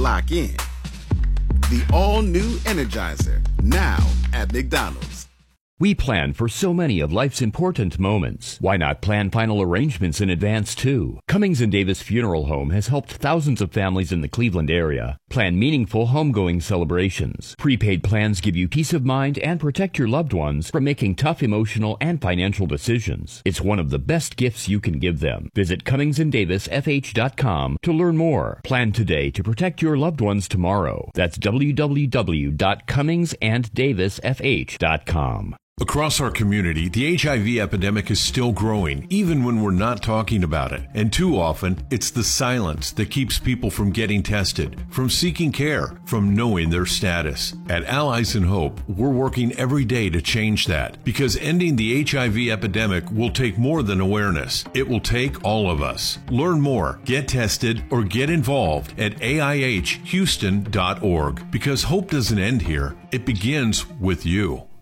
lock in. The all-new Energizer, now at McDonald's. We plan for so many of life's important moments. Why not plan final arrangements in advance, too? Cummings & Davis Funeral Home has helped thousands of families in the Cleveland area plan meaningful homegoing celebrations. Prepaid plans give you peace of mind and protect your loved ones from making tough emotional and financial decisions. It's one of the best gifts you can give them. Visit CummingsandDavisFH.com to learn more. Plan today to protect your loved ones tomorrow. That's www.CummingsandDavisFH.com. Across our community, the HIV epidemic is still growing, even when we're not talking about it. And too often, it's the silence that keeps people from getting tested, from seeking care, from knowing their status. At Allies in Hope, we're working every day to change that, because ending the HIV epidemic will take more than awareness. It will take all of us. Learn more, get tested, or get involved at AIHHouston.org, because hope doesn't end here. It begins with you.